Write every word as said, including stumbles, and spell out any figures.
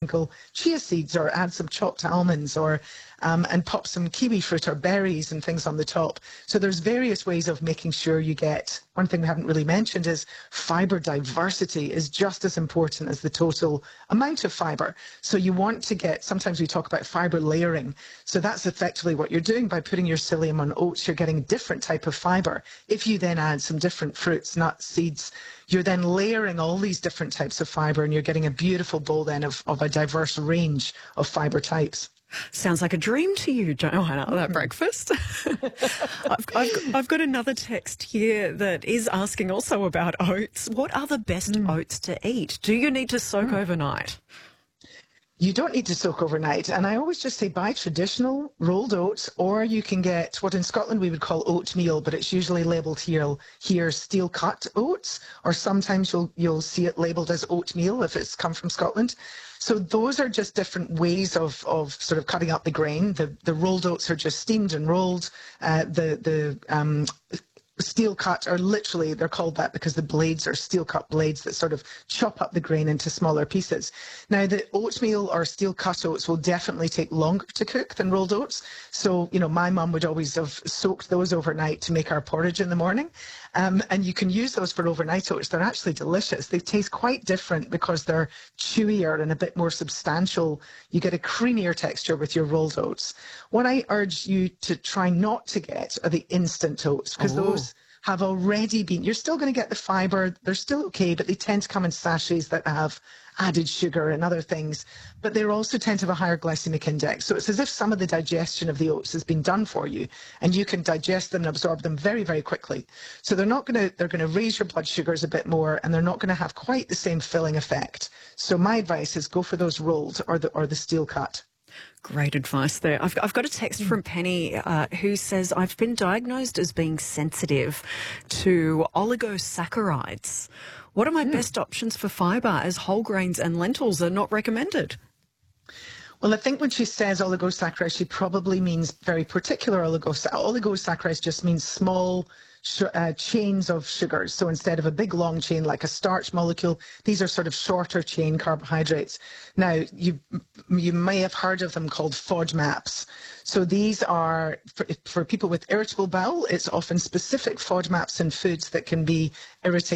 sprinkle chia seeds or add some chopped almonds or um, and pop some kiwi fruit or berries and things on the top. So there's various ways of making sure you get, one thing we haven't really mentioned is fibre diversity is just as important as the total amount of fibre. So you want to get, sometimes we talk about fibre layering. So that's effectively what you're doing by putting your psyllium on oats. You're getting a different type of fibre. If you then add some different fruits, nuts, seeds, you're then layering all these different types of fibre and you're getting a beautiful bowl then of, of a diverse range of fibre types. Sounds like a dream to you, Johanna, that breakfast. I've, I've, I've got another text here that is asking also about oats. What are the best mm. oats to eat? Do you need to soak mm. overnight? You don't need to soak overnight. And I always just say buy traditional rolled oats, or you can get what in Scotland we would call oatmeal, but it's usually labelled here, here steel cut oats, or sometimes you'll, you'll see it labelled as oatmeal if it's come from Scotland. So those are just different ways of, of sort of cutting up the grain. The, the rolled oats are just steamed and rolled. Uh, the, the, um, steel cut are literally, they're called that because the blades are steel cut blades that sort of chop up the grain into smaller pieces. Now the oatmeal or steel cut oats will definitely take longer to cook than rolled oats. So, you know, my mum would always have soaked those overnight to make our porridge in the morning. Um, and you can use those for overnight oats. They're actually delicious. They taste quite different because they're chewier and a bit more substantial. You get a creamier texture with your rolled oats. What I urge you to try not to get are the instant oats, because oh. those have already been, you're still going to get the fibre, they're still okay, but they tend to come in sachets that have added sugar and other things, but they also tend to have a higher glycemic index. So it's as if some of the digestion of the oats has been done for you, and you can digest them and absorb them very, very quickly. So they're not going to, they're going to raise your blood sugars a bit more, and they're not going to have quite the same filling effect. So my advice is go for those rolled or the, or the steel cut. Great advice there. I've, I've got a text from Penny uh, who says, I've been diagnosed as being sensitive to oligosaccharides. What are my mm. best options for fibre, as whole grains and lentils are not recommended? Well, I think when she says oligosaccharides, she probably means very particular oligosaccharides. Oligosaccharides just means small Uh, chains of sugars. So instead of a big long chain like a starch molecule, these are sort of shorter chain carbohydrates. Now, you you may have heard of them called FODMAPs. So these are, for, for people with irritable bowel, it's often specific FODMAPs in foods that can be irritating